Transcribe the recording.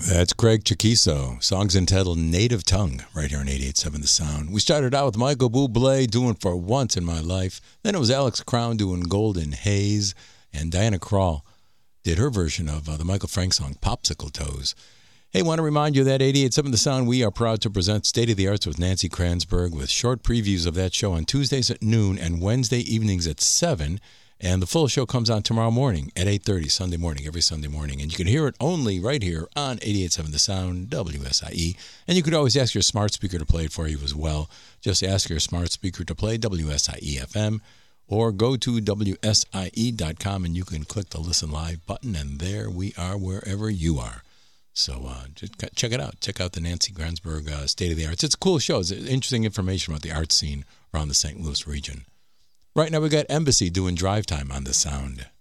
That's Craig Chiquiso. Song's entitled Native Tongue, right here on 88.7 The Sound. We started out with Michael Bublé doing For Once in My Life. Then it was Alex Crown doing Golden Haze. And Diana Krall did her version of the Michael Frank song, Popsicle Toes. Hey, want to remind you that 88.7 The Sound, we are proud to present State of the Arts with Nancy Kranzberg with short previews of that show on Tuesdays at noon and Wednesday evenings at 7. And the full show comes on tomorrow morning at 8:30, Sunday morning, every Sunday morning. And you can hear it only right here on 88.7 The Sound, WSIE. And you could always ask your smart speaker to play it for you as well. Just ask your smart speaker to play WSIE-FM or go to WSIE.com and you can click the Listen Live button, and there we are wherever you are. So just check it out. Check out the Nancy Kranzberg State of the Arts. It's a cool show. It's interesting information about the art scene around the St. Louis region. Right now we got Embassy doing Drive Time on The Sound.